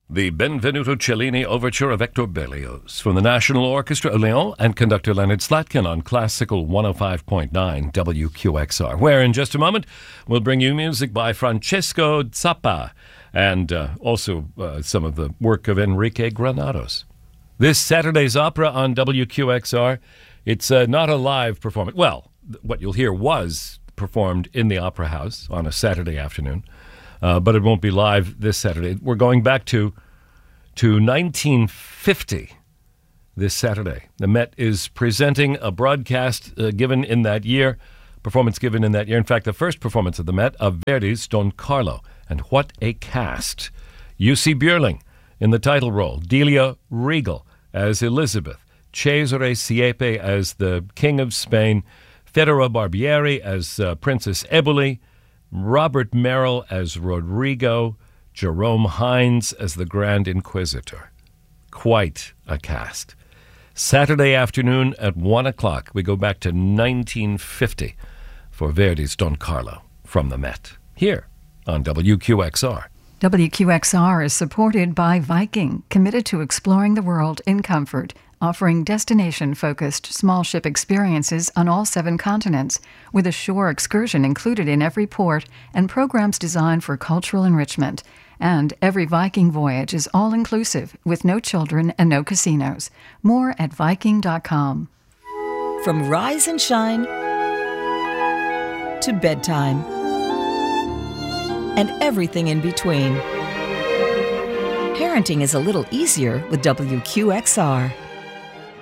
The Benvenuto Cellini Overture of Hector Berlioz from the National Orchestra of Lyon and conductor Leonard Slatkin on Classical 105.9 WQXR, where in just a moment we'll bring you music by Francesco Zappa and also some of the work of Enrique Granados. This Saturday's opera on WQXR, it's not a live performance. Well, what you'll hear was performed in the Opera House on a Saturday afternoon. But it won't be live this Saturday. We're going back to 1950 this Saturday. The Met is presenting a broadcast given in that year, performance given in that year. In fact, the first performance of the Met of Verdi's Don Carlo. And what a cast. Jussi Björling in the title role, Delia Regal as Elizabeth, Cesare Siepe as the King of Spain, Federico Barbieri as Princess Eboli, Robert Merrill as Rodrigo, Jerome Hines as the Grand Inquisitor. Quite a cast. Saturday afternoon at 1 o'clock, we go back to 1950 for Verdi's Don Carlo from the Met, here on WQXR. WQXR is supported by Viking, committed to exploring the world in comfort, offering destination-focused small ship experiences on all 7 continents, with a shore excursion included in every port and programs designed for cultural enrichment. And every Viking voyage is all-inclusive, with no children and no casinos. More at Viking.com. From rise and shine to bedtime and everything in between, parenting is a little easier with WQXR.